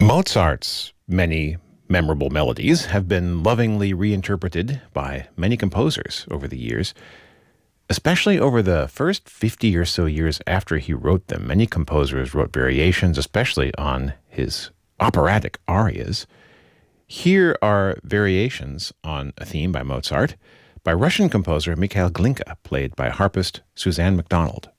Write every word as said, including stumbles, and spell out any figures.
Mozart's many memorable melodies have been lovingly reinterpreted by many composers over the years, especially over the first fifty or so years after he wrote them. Many composers wrote variations, especially on his operatic arias. Here are variations on a theme by Mozart by Russian composer Mikhail Glinka, played by harpist Suzanne MacDonald.